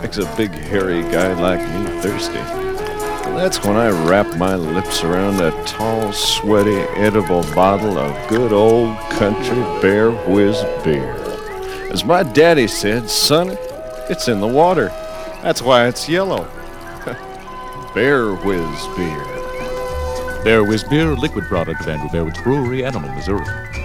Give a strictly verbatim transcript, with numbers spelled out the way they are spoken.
Makes a big hairy guy like me thirsty. And that's when I wrap my lips around a tall, sweaty, edible bottle of good old country Bear Whiz beer. As my daddy said, son, it's in the water. That's why it's yellow. Bear Whiz beer. Bear Whiz beer, a liquid product of Andrew Bear Woods Brewery, Animal, Missouri.